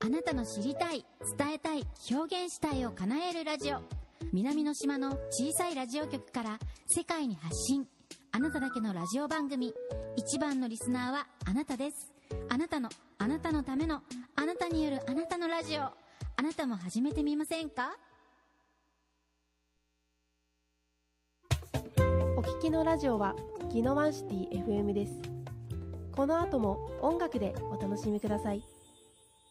あなたの知りたい、伝えたい、表現したいを叶えるラジオ。南の島の小さいラジオ局から世界に発信。あなただけのラジオ番組。一番のリスナーはあなたです。あなたのための、あなたによるあなたのラジオ。あなたも始めてみませんか？ お聞きのラジオはギノワンシティ FM です。この後も音楽でお楽しみください。